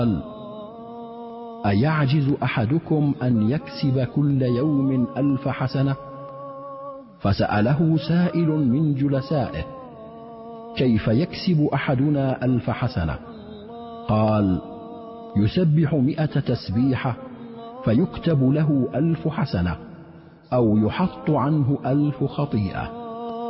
أيعجز أحدكم أن يكسب كل يوم 1000 حسنة؟ فسأله سائل من جلسائه: كيف يكسب أحدنا 1000 حسنة؟ قال: يسبح 100 تسبيحة فيكتب له 1000 حسنة، أو يحط عنه 1000 خطيئة.